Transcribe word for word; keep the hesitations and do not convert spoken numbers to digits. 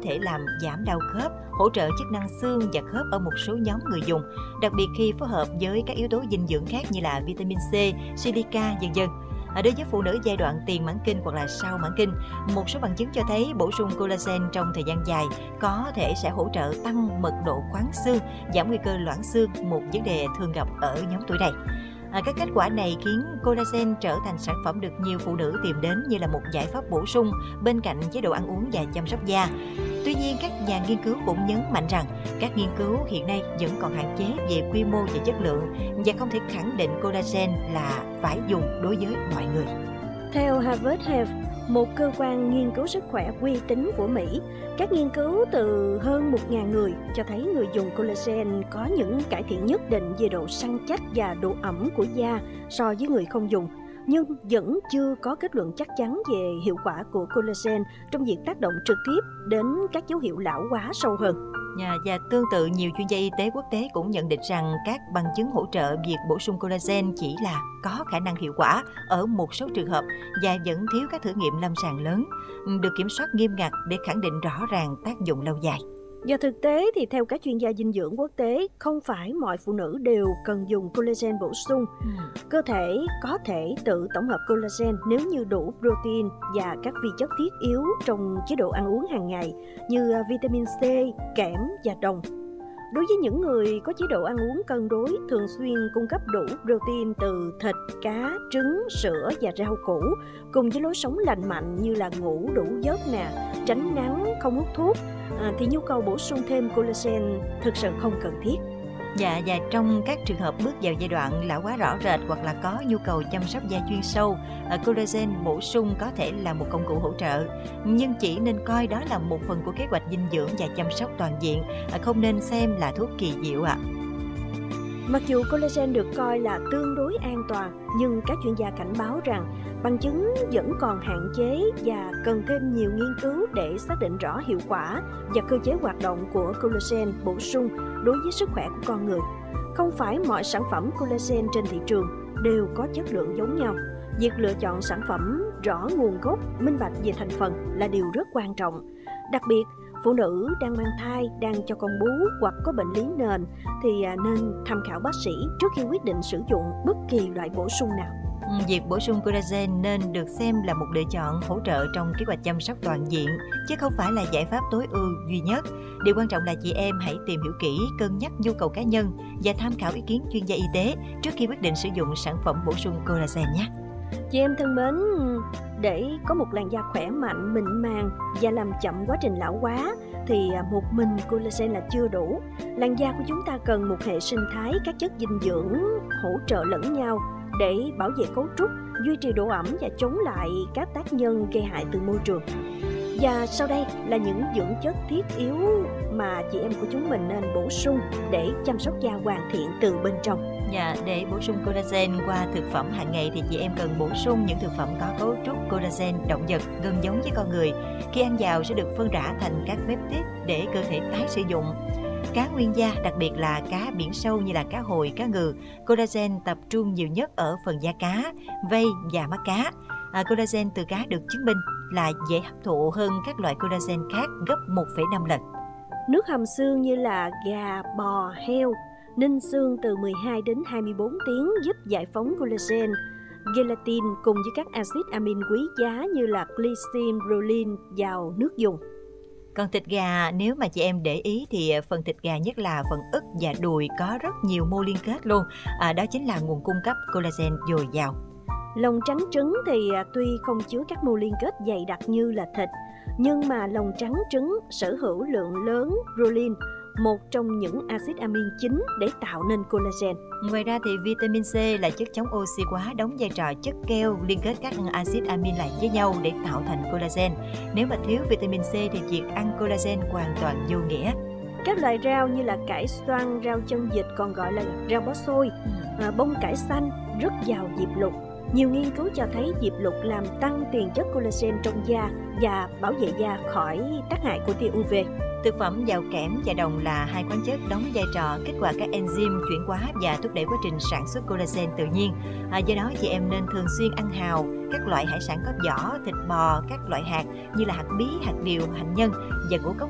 thể làm giảm đau khớp, hỗ trợ chức năng xương và khớp ở một số nhóm người dùng, đặc biệt khi phối hợp với các yếu tố dinh dưỡng khác như là vitamin C, silica, vân vân. À, đối với phụ nữ giai đoạn tiền mãn kinh hoặc là sau mãn kinh, một số bằng chứng cho thấy bổ sung collagen trong thời gian dài có thể sẽ hỗ trợ tăng mật độ khoáng xương, giảm nguy cơ loãng xương, một vấn đề thường gặp ở nhóm tuổi này. À, các kết quả này khiến collagen trở thành sản phẩm được nhiều phụ nữ tìm đến như là một giải pháp bổ sung bên cạnh chế độ ăn uống và chăm sóc da. Tuy nhiên, các nhà nghiên cứu cũng nhấn mạnh rằng các nghiên cứu hiện nay vẫn còn hạn chế về quy mô và chất lượng và không thể khẳng định collagen là phải dùng đối với mọi người. Theo Harvard Health, một cơ quan nghiên cứu sức khỏe uy tín của Mỹ, các nghiên cứu từ hơn một nghìn người cho thấy người dùng collagen có những cải thiện nhất định về độ săn chắc và độ ẩm của da so với người không dùng, nhưng vẫn chưa có kết luận chắc chắn về hiệu quả của collagen trong việc tác động trực tiếp đến các dấu hiệu lão hóa sâu hơn. Và, và tương tự, nhiều chuyên gia y tế quốc tế cũng nhận định rằng các bằng chứng hỗ trợ việc bổ sung collagen chỉ là có khả năng hiệu quả ở một số trường hợp và vẫn thiếu các thử nghiệm lâm sàng lớn, được kiểm soát nghiêm ngặt để khẳng định rõ ràng tác dụng lâu dài. Và thực tế thì theo các chuyên gia dinh dưỡng quốc tế, không phải mọi phụ nữ đều cần dùng collagen bổ sung. Ừ. Cơ thể có thể tự tổng hợp collagen nếu như đủ protein và các vi chất thiết yếu trong chế độ ăn uống hàng ngày như vitamin C, kẽm và đồng. Đối với những người có chế độ ăn uống cân đối, thường xuyên cung cấp đủ protein từ thịt, cá, trứng, sữa và rau củ, cùng với lối sống lành mạnh như là ngủ đủ giấc nè, tránh nắng, không hút thuốc, à, thì nhu cầu bổ sung thêm collagen thực sự không cần thiết. Dạ, và trong các trường hợp bước vào giai đoạn lão hóa rõ rệt hoặc là có nhu cầu chăm sóc da chuyên sâu, collagen bổ sung có thể là một công cụ hỗ trợ, nhưng chỉ nên coi đó là một phần của kế hoạch dinh dưỡng và chăm sóc toàn diện, không nên xem là thuốc kỳ diệu ạ. À. Mặc dù collagen được coi là tương đối an toàn, nhưng các chuyên gia cảnh báo rằng bằng chứng vẫn còn hạn chế và cần thêm nhiều nghiên cứu để xác định rõ hiệu quả và cơ chế hoạt động của collagen bổ sung đối với sức khỏe của con người. Không phải mọi sản phẩm collagen trên thị trường đều có chất lượng giống nhau. Việc lựa chọn sản phẩm rõ nguồn gốc, minh bạch về thành phần là điều rất quan trọng. Đặc biệt, phụ nữ đang mang thai, đang cho con bú hoặc có bệnh lý nền thì nên tham khảo bác sĩ trước khi quyết định sử dụng bất kỳ loại bổ sung nào. Việc bổ sung collagen nên được xem là một lựa chọn hỗ trợ trong kế hoạch chăm sóc toàn diện, chứ không phải là giải pháp tối ưu duy nhất. Điều quan trọng là chị em hãy tìm hiểu kỹ, cân nhắc nhu cầu cá nhân và tham khảo ý kiến chuyên gia y tế trước khi quyết định sử dụng sản phẩm bổ sung collagen nhé. Chị em thân mến, để có một làn da khỏe mạnh, mịn màng và làm chậm quá trình lão hóa thì một mình collagen là chưa đủ. Làn da của chúng ta cần một hệ sinh thái các chất dinh dưỡng hỗ trợ lẫn nhau để bảo vệ cấu trúc, duy trì độ ẩm và chống lại các tác nhân gây hại từ môi trường. Và sau đây là những dưỡng chất thiết yếu mà chị em của chúng mình nên bổ sung để chăm sóc da hoàn thiện từ bên trong. Dạ, để bổ sung collagen qua thực phẩm hàng ngày thì chị em cần bổ sung những thực phẩm có cấu trúc collagen động vật gần giống với con người. Khi ăn vào sẽ được phân rã thành các peptide để cơ thể tái sử dụng. Cá nguyên da, đặc biệt là cá biển sâu như là cá hồi, cá ngừ, collagen tập trung nhiều nhất ở phần da cá, vây và mắt cá. À, collagen từ cá được chứng minh là dễ hấp thụ hơn các loại collagen khác gấp một phẩy năm lần. Nước hầm xương như là gà, bò, heo, ninh xương từ mười hai đến hai mươi bốn tiếng giúp giải phóng collagen, gelatin cùng với các axit amin quý giá như là glycine, proline vào nước dùng. Còn thịt gà, nếu mà chị em để ý thì phần thịt gà, nhất là phần ức và đùi, có rất nhiều mô liên kết luôn. À, đó chính là nguồn cung cấp collagen dồi dào. Lòng trắng trứng thì tuy không chứa các mô liên kết dày đặc như là thịt, nhưng mà lòng trắng trứng sở hữu lượng lớn proline, một trong những axit amin chính để tạo nên collagen. Ngoài ra thì vitamin C là chất chống oxy hóa, đóng vai trò chất keo liên kết các axit amin lại với nhau để tạo thành collagen. Nếu mà thiếu vitamin C thì việc ăn collagen hoàn toàn vô nghĩa. Các loại rau như là cải xoăn, rau chân vịt còn gọi là rau bó xôi, à, bông cải xanh rất giàu diệp lục. Nhiều nghiên cứu cho thấy diệp lục làm tăng tiền chất collagen trong da và bảo vệ da khỏi tác hại của tia u vê. Thực phẩm giàu kẽm và đồng là hai khoáng chất đóng vai trò kích hoạt các enzyme chuyển hóa và thúc đẩy quá trình sản xuất collagen tự nhiên. À, do đó chị em nên thường xuyên ăn hào, các loại hải sản có vỏ, thịt bò, các loại hạt như là hạt bí, hạt điều, hạnh nhân và ngũ cốc